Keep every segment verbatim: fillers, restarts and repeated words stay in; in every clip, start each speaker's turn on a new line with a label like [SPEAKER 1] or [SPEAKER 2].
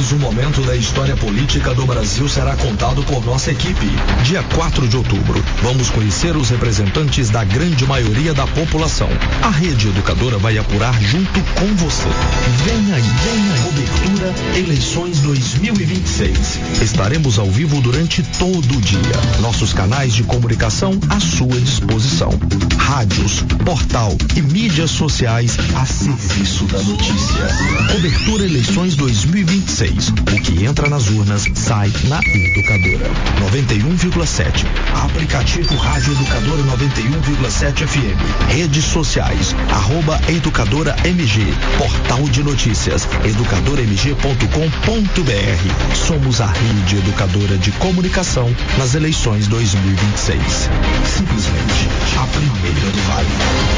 [SPEAKER 1] Mais um momento da história política do Brasil será contado por nossa equipe. Dia quatro de outubro, vamos conhecer os representantes da grande maioria da população. A Rede Educadora vai apurar junto com você. Vem aí, vem aí. Cobertura Eleições dois mil e vinte e seis. Estaremos ao vivo durante todo o dia. Nossos canais de comunicação à sua disposição. Rádios, portal e mídias sociais a serviço da notícia. Cobertura Eleições dois mil e vinte e seis. O que entra nas urnas sai na Educadora. noventa e um vírgula sete. Aplicativo Rádio Educadora noventa e um vírgula sete F M. Redes sociais. Arroba Educadora M G. Portal de notícias. educadora m g ponto com ponto b r. Somos a rede educadora de comunicação nas eleições dois mil e vinte e seis. Simplesmente a primeira do Vale.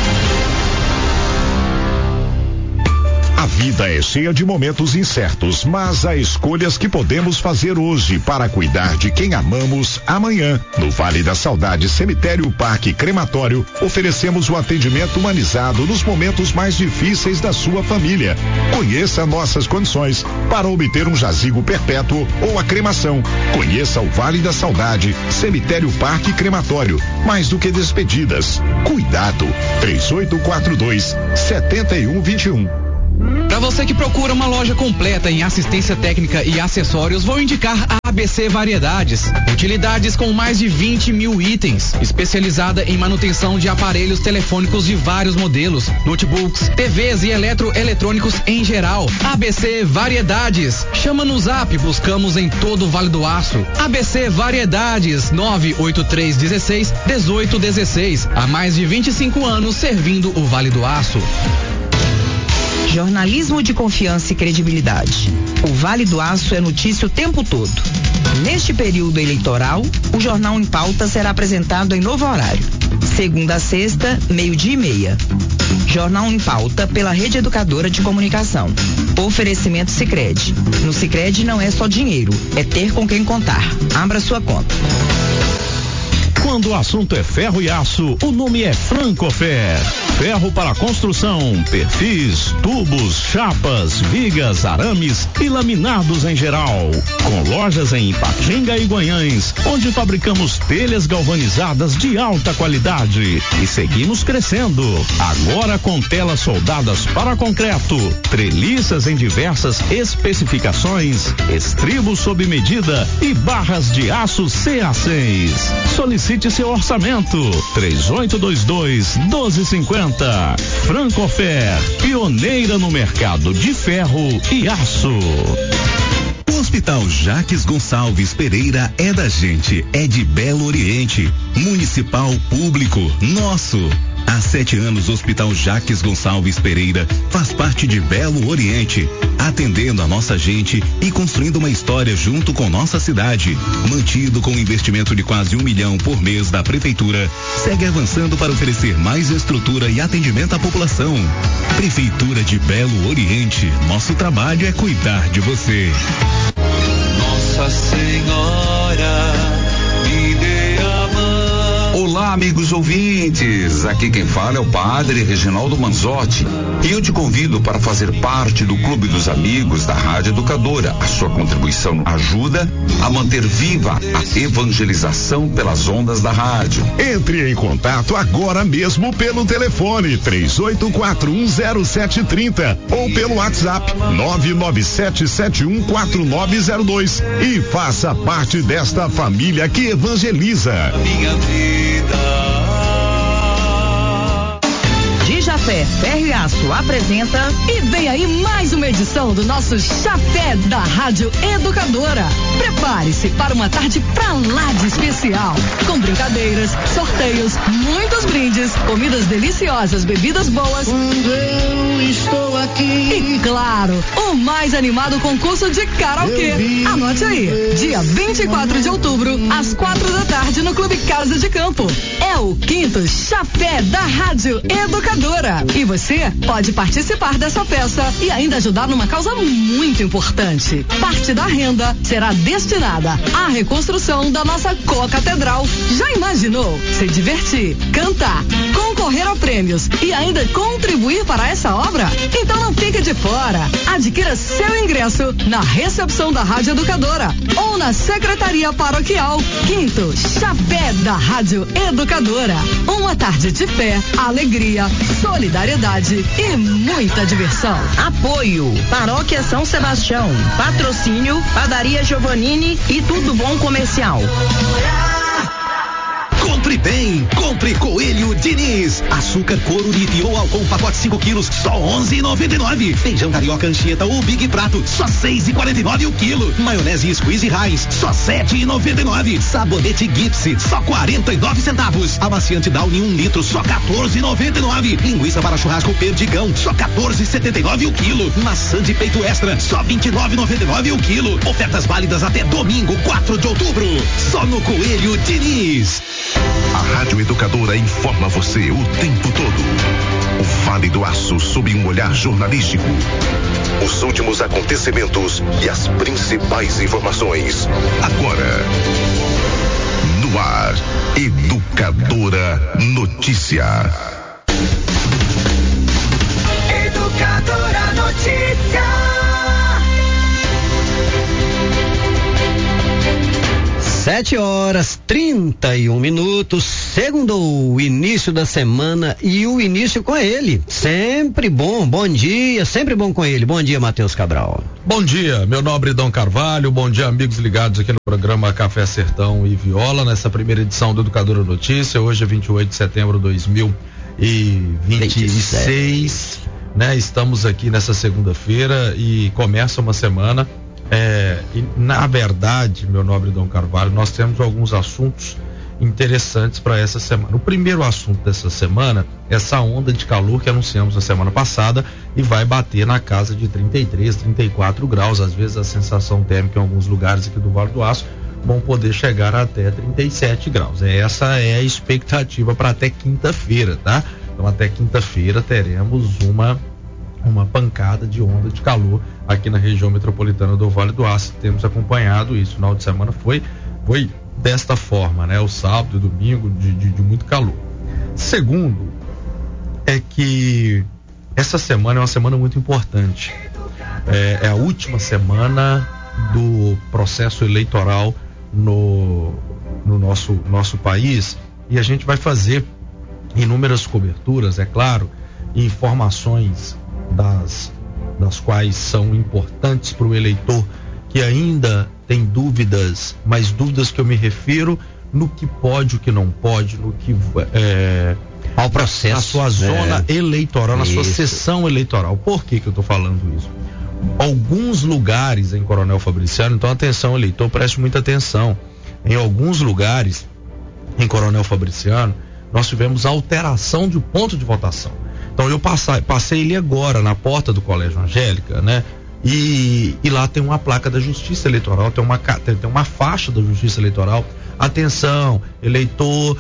[SPEAKER 2] A vida é cheia de momentos incertos, mas há escolhas que podemos fazer hoje para cuidar de quem amamos amanhã. No Vale da Saudade Cemitério Parque Crematório, oferecemos o atendimento humanizado nos momentos mais difíceis da sua família. Conheça nossas condições para obter um jazigo perpétuo ou a cremação. Conheça o Vale da Saudade Cemitério Parque Crematório. Mais do que despedidas, cuidado. três oito quatro dois, sete um dois um.
[SPEAKER 3] Para você que procura uma loja completa em assistência técnica e acessórios, vou indicar a A B C Variedades. Utilidades com mais de vinte mil itens, especializada em manutenção de aparelhos telefônicos de vários modelos, notebooks, T Vs e eletroeletrônicos em geral. A B C Variedades. Chama no Zap, buscamos em todo o Vale do Aço. A B C Variedades, nove oito três um seis, um oito um seis. Há mais de vinte e cinco anos servindo o Vale do Aço.
[SPEAKER 4] Jornalismo de confiança e credibilidade. O Vale do Aço é notícia o tempo todo. Neste período eleitoral, o Jornal em Pauta será apresentado em novo horário. Segunda a sexta, meio-dia e meia. Jornal em Pauta pela Rede Educadora de Comunicação. Oferecimento Sicredi. No Sicredi não é só dinheiro, é ter com quem contar. Abra sua conta.
[SPEAKER 5] Quando o assunto é ferro e aço, o nome é Francofer. Ferro para construção, perfis, tubos, chapas, vigas, arames e laminados em geral. Com lojas em Ipatinga e Guanhães, onde fabricamos telhas galvanizadas de alta qualidade. E seguimos crescendo. Agora com telas soldadas para concreto, treliças em diversas especificações, estribos sob medida e barras de aço C A seis. Solicite seu orçamento. três oito dois dois, um dois cinco zero. Francofer, pioneira no mercado de ferro e aço.
[SPEAKER 6] O Hospital Jaques Gonçalves Pereira é da gente, é de Belo Oriente. Municipal público, nosso. Há sete anos, o Hospital Jaques Gonçalves Pereira faz parte de Belo Oriente, atendendo a nossa gente e construindo uma história junto com nossa cidade. Mantido com um investimento de quase um milhão por mês da Prefeitura, segue avançando para oferecer mais estrutura e atendimento à população. Prefeitura de Belo Oriente, nosso trabalho é cuidar de você.
[SPEAKER 7] Nossa Senhora, me dê a mão. Olá, amigos ouvintes, aqui quem fala é o Padre Reginaldo Manzotti e eu te convido para fazer parte do Clube dos Amigos da Rádio Educadora. A sua contribuição ajuda a manter viva a evangelização pelas ondas da rádio.
[SPEAKER 2] Entre em contato agora mesmo pelo telefone três oito quatro um zero sete três zero ou pelo WhatsApp nove nove sete sete um quatro nove zero dois e faça parte desta família que evangeliza.
[SPEAKER 7] Minha vida.
[SPEAKER 4] Dijafé Ferro e Aço apresenta
[SPEAKER 8] e vem aí mais uma edição do nosso Chafé da Rádio Educadora. Prepare-se para uma tarde pra lá de especial, com brincadeiras, sorteios, muitos brindes, comidas deliciosas, bebidas boas.
[SPEAKER 9] Quando eu estou aqui.
[SPEAKER 8] E claro, o mais animado concurso de karaokê. Anote aí, dia vinte e quatro de outubro, às quatro da tarde, no Clube Casa de Campo. É o quinto Chafé da Rádio Educadora. E você pode participar dessa festa e ainda ajudar numa causa muito importante. Parte da renda será destinada à reconstrução da nossa co-catedral. Já imaginou? Se divertir, cantar, concorrer a prêmios e ainda contribuir para essa obra? Então não fique de fora. Adquira seu ingresso ingresso na recepção da Rádio Educadora ou na Secretaria Paroquial. Quinto Chapé da Rádio Educadora. Uma tarde de fé, alegria, solidariedade e muita diversão.
[SPEAKER 4] Apoio Paróquia São Sebastião. Patrocínio Padaria Giovannini e Tudo Bom Comercial.
[SPEAKER 10] Compre bem, compre Coelho Diniz. Açúcar couro Nip ou Alcon pacote cinco quilos, só onze e noventa e nove. Feijão carioca Anchieta ou Big Prato, só seis e quarenta e nove o quilo. Maionese Squeeze Heinz, só sete e noventa e nove. Sabonete Gipsy, só quarenta e nove centavos. Amaciante Downy um litro, só quatorze e noventa e nove. Linguiça para churrasco Perdigão, só quatorze e setenta e nove o quilo. Maçã de peito extra, só vinte e nove e noventa e nove o quilo. Ofertas válidas até domingo, quatro de outubro. Só no Coelho Diniz.
[SPEAKER 2] A Rádio Educadora informa você o tempo todo. O Vale do Aço sob um olhar jornalístico. Os últimos acontecimentos e as principais informações. Agora, no ar, Educadora Notícia.
[SPEAKER 9] Educadora Notícia.
[SPEAKER 11] Sete horas trinta e um minutos, segundo o início da semana e o início com ele, sempre bom, bom dia, sempre bom com ele, bom dia Matheus Cabral.
[SPEAKER 3] Bom dia, meu nobre Dom Carvalho, bom dia amigos ligados aqui no programa Café Sertão e Viola, nessa primeira edição do Educadora Notícia, hoje é vinte e oito de setembro de dois mil e vinte e seis, né? Estamos aqui nessa segunda-feira e começa uma semana. É, e na verdade, meu nobre Dom Carvalho, nós temos alguns assuntos interessantes para essa semana. O primeiro assunto dessa semana é essa onda de calor que anunciamos na semana passada e vai bater na casa de trinta e três, trinta e quatro graus. Às vezes a sensação térmica em alguns lugares aqui do Vale do Aço vão poder chegar até trinta e sete graus. Essa é a expectativa para até quinta-feira, tá? Então até quinta-feira teremos uma uma pancada de onda de calor aqui na região metropolitana do Vale do Aço. Temos acompanhado isso. O final de semana foi, foi desta forma, né? O sábado e domingo de, de, de muito calor. Segundo, é que essa semana é uma semana muito importante. É, é a última semana do processo eleitoral no, no nosso, nosso país e a gente vai fazer inúmeras coberturas, é claro, informações das, das quais são importantes para o eleitor que ainda tem dúvidas, mas dúvidas que eu me refiro no que pode, o que não pode, no que é,
[SPEAKER 11] ao processo,
[SPEAKER 3] na sua zona
[SPEAKER 11] é.
[SPEAKER 3] eleitoral, na
[SPEAKER 11] Isso.
[SPEAKER 3] sua sessão eleitoral. Por que que eu estou falando isso? Alguns lugares em Coronel Fabriciano, então atenção eleitor, preste muita atenção. Em alguns lugares em Coronel Fabriciano, nós tivemos alteração de ponto de votação. Então eu passei, passei ali agora na porta do Colégio Angélica, né? E, e lá tem uma placa da Justiça Eleitoral, tem uma, tem, tem uma faixa da Justiça Eleitoral. Atenção, eleitor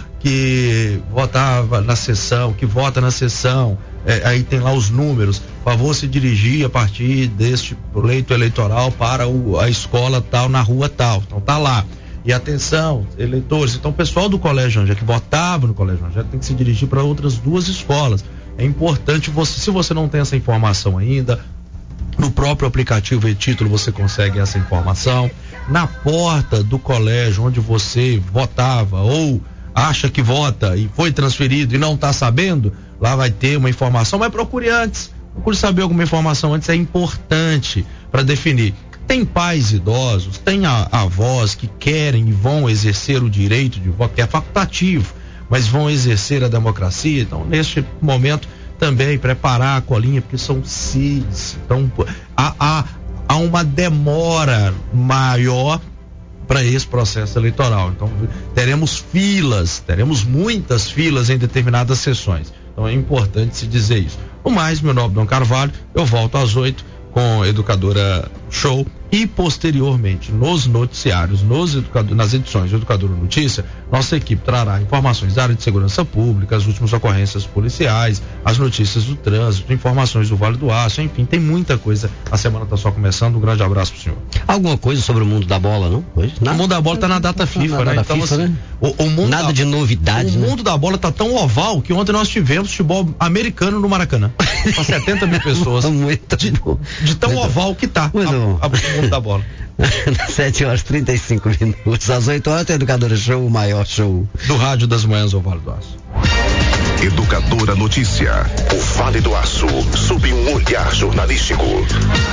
[SPEAKER 3] que votava na sessão, que vota na sessão, é, aí tem lá os números, favor se dirigir a partir deste pleito eleitoral para o, a escola tal, na rua tal. Então tá lá. E atenção, eleitores, então o pessoal do Colégio Angélica, que votava no Colégio Angélica, tem que se dirigir para outras duas escolas. É importante você, se você não tem essa informação ainda, no próprio aplicativo e-título você consegue essa informação. Na porta do colégio onde você votava ou acha que vota e foi transferido e não está sabendo, lá vai ter uma informação, mas procure antes, procure saber alguma informação antes, é importante para definir. Tem pais idosos, tem a, avós que querem e vão exercer o direito de voto, que é facultativo, mas vão exercer a democracia. Então, neste momento, também preparar a colinha, porque são seis. Então, há, há, há uma demora maior para esse processo eleitoral. Então, teremos filas, teremos muitas filas em determinadas sessões. Então, é importante se dizer isso. No mais, meu nobre Dom Carvalho, eu volto às oito com Educadora Show e posteriormente nos noticiários, nos educador, nas edições de Educadora Notícia, nossa equipe trará informações da área de segurança pública, as últimas ocorrências policiais, as notícias do trânsito, informações do Vale do Aço, enfim, tem muita coisa. A semana está só começando. Um grande abraço pro senhor.
[SPEAKER 11] Alguma coisa sobre o mundo da bola, não? Hoje,
[SPEAKER 3] o mundo da bola tá na data FIFA,
[SPEAKER 11] na
[SPEAKER 3] né?
[SPEAKER 11] Data
[SPEAKER 3] Então,
[SPEAKER 11] FIFA,
[SPEAKER 3] assim,
[SPEAKER 11] né?
[SPEAKER 3] O, o mundo
[SPEAKER 11] Nada
[SPEAKER 3] da,
[SPEAKER 11] de novidade,
[SPEAKER 3] O
[SPEAKER 11] né?
[SPEAKER 3] mundo da bola tá tão oval que ontem nós tivemos futebol americano no Maracanã. Com setenta mil pessoas.
[SPEAKER 11] Muito
[SPEAKER 3] de,
[SPEAKER 11] bom.
[SPEAKER 3] de tão
[SPEAKER 11] Muito
[SPEAKER 3] oval que tá
[SPEAKER 11] Muito
[SPEAKER 3] a,
[SPEAKER 11] bom.
[SPEAKER 3] a, o mundo da bola.
[SPEAKER 11] sete horas e trinta e cinco minutos. Às oito horas tem Educadora Show, o maior show
[SPEAKER 3] do rádio das manhãs ao Vale do Aço.
[SPEAKER 2] Educadora Notícia. O Vale do Aço, sob um olhar jornalístico.